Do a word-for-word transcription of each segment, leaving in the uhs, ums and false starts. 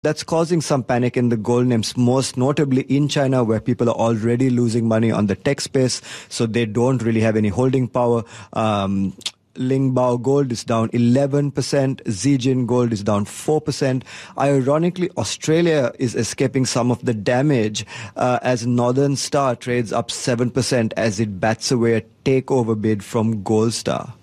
That's causing some panic in the gold names, most notably in China, where people are already losing money on the tech space, so they don't really have any holding power. Um, Lingbao Gold is down eleven percent. Zijin Gold is down four percent. Ironically, Australia is escaping some of the damage uh, as Northern Star trades up seven percent as it bats away a takeover bid from Gold Star.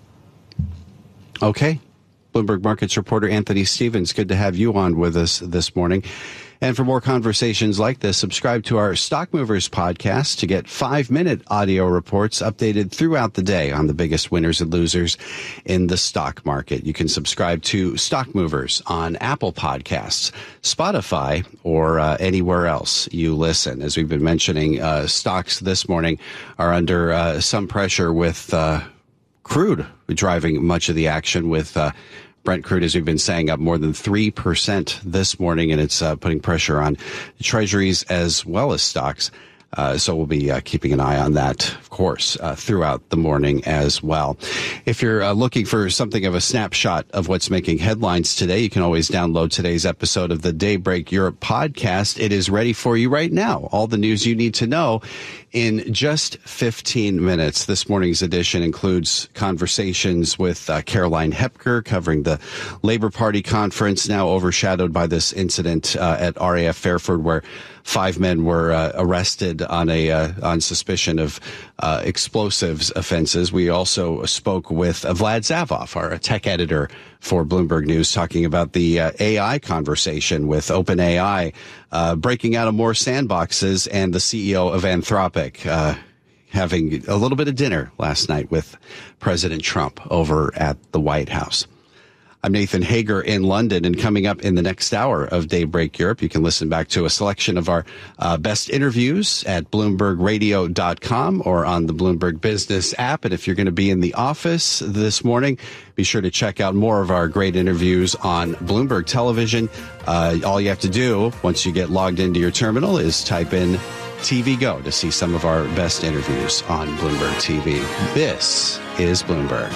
Okay. Bloomberg Markets reporter Anthony Stevens, good to have you on with us this morning. And for more conversations like this, subscribe to our Stock Movers podcast to get five-minute audio reports updated throughout the day on the biggest winners and losers in the stock market. You can subscribe to Stock Movers on Apple Podcasts, Spotify, or uh, anywhere else you listen. As we've been mentioning, uh, stocks this morning are under uh, some pressure with uh, crude driving much of the action, with uh, Brent crude, as we've been saying, up more than three percent this morning, and it's uh, putting pressure on treasuries as well as stocks. Uh, so we'll be uh, keeping an eye on that, of course, uh, throughout the morning as well. If you're uh, looking for something of a snapshot of what's making headlines today, you can always download today's episode of the Daybreak Europe podcast. It is ready for you right now. All the news you need to know in just fifteen minutes. This morning's edition includes conversations with uh, Caroline Hepker covering the Labour Party conference, now overshadowed by this incident uh, at R A F Fairford, where five men were uh, arrested on a uh, on suspicion of uh, explosives offenses. We also spoke with uh, Vlad Zavov, our tech editor for Bloomberg News, talking about the uh, A I conversation with OpenAI uh, breaking out of more sandboxes, and the C E O of Anthropic uh, having a little bit of dinner last night with President Trump over at the White House. I'm Nathan Hager in London, and coming up in the next hour of Daybreak Europe, you can listen back to a selection of our uh, best interviews at bloomberg radio dot com or on the Bloomberg Business app. And if you're going to be in the office this morning, be sure to check out more of our great interviews on Bloomberg Television. Uh, all you have to do once you get logged into your terminal is type in T V Go to see some of our best interviews on Bloomberg T V. This is Bloomberg.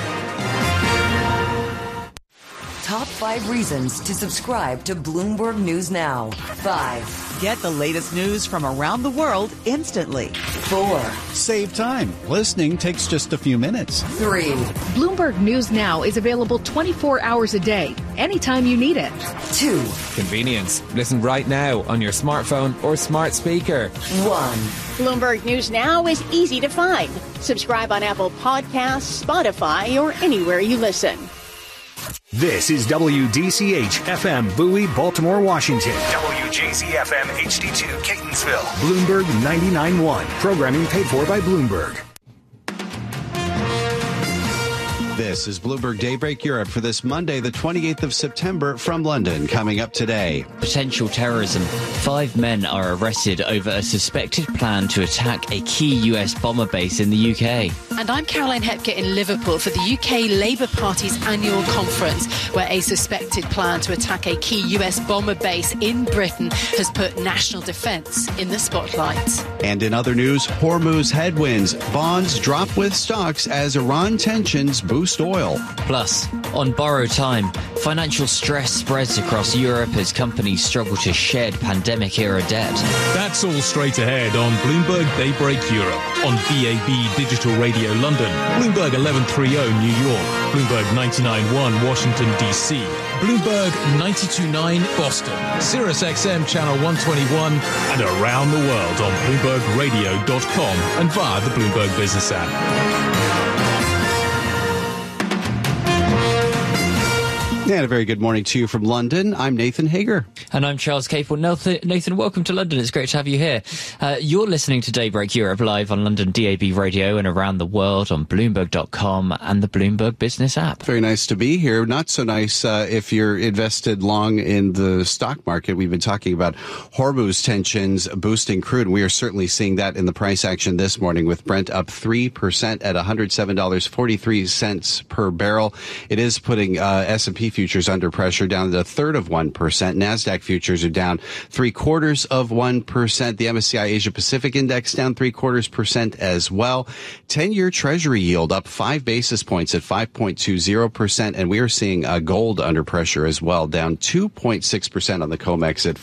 Top five reasons to subscribe to Bloomberg News Now. Five. Get the latest news from around the world instantly. Four. Save time. Listening takes just a few minutes. Three. Bloomberg News Now is available twenty-four hours a day, anytime you need it. Two. Convenience. Listen right now on your smartphone or smart speaker. One. Bloomberg News Now is easy to find. Subscribe on Apple Podcasts, Spotify, or anywhere you listen. This is W D C H F M Bowie, Baltimore, Washington. W J Z F M H D two Catonsville. Bloomberg ninety-nine point one. Programming paid for by Bloomberg. This is Bloomberg Daybreak Europe for this Monday, the twenty-eighth of September, from London. Coming up today. Potential terrorism. Five men are arrested over a suspected plan to attack a key U S bomber base in the U K. And I'm Caroline Hepker in Liverpool for the U K Labour Party's annual conference, where a suspected plan to attack a key U S bomber base in Britain has put national defence in the spotlight. And in other news, Hormuz headwinds. Bonds drop with stocks as Iran tensions boost oil. Plus, on borrowed time, financial stress spreads across Europe as companies struggle to shed pandemic-era debt. That's all straight ahead on Bloomberg Daybreak Europe, on B A B Digital Radio London, Bloomberg eleven thirty New York, Bloomberg ninety-nine point one Washington, D C, Bloomberg ninety-two point nine Boston, Sirius X M Channel one twenty-one, and around the world on bloomberg radio dot com and via the Bloomberg Business app. And a very good morning to you from London. I'm Nathan Hager. And I'm Charles Capel. Nathan, welcome to London. It's great to have you here. Uh, you're listening to Daybreak Europe live on London D A B Radio and around the world on bloomberg dot com and the Bloomberg Business app. Very nice to be here. Not so nice uh, if you're invested long in the stock market. We've been talking about Hormuz tensions boosting crude. We are certainly seeing that in the price action this morning, with Brent up three percent at one hundred seven dollars and forty-three cents per barrel. It is putting uh, S and P futures under pressure, down to a third of one percent. NASDAQ futures are down three quarters of one percent. The M S C I Asia Pacific Index down three quarters percent as well. ten-year Treasury yield up five basis points at five point two zero percent. And we are seeing uh, gold under pressure as well, down two point six percent on the COMEX at